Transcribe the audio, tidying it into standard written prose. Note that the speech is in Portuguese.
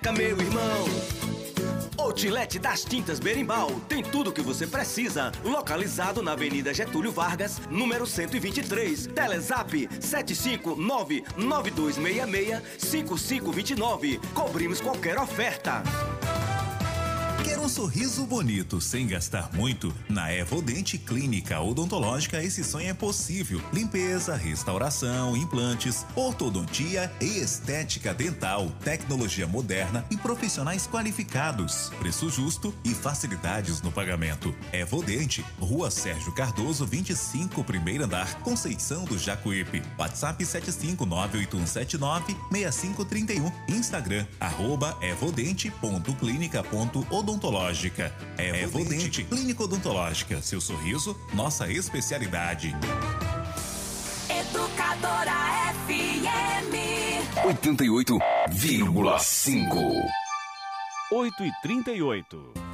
Meu irmão, Outlet das Tintas Berimbau tem tudo o que você precisa. Localizado na Avenida Getúlio Vargas, número 123. Telezap 75992665529. Cobrimos qualquer oferta. Quer um sorriso bonito sem gastar muito? Na Evodente Clínica Odontológica esse sonho é possível. Limpeza, restauração, implantes, ortodontia e estética dental, tecnologia moderna e profissionais qualificados. Preço justo e facilidades no pagamento. Evodente, Rua Sérgio Cardoso 25, primeiro andar, Conceição do Jacuípe. WhatsApp 75981796531. Instagram @evodente.clinica.odontológica. Evodente Clínica Odontológica. Seu sorriso, nossa especialidade. Educadora FM 88,5. 8h38.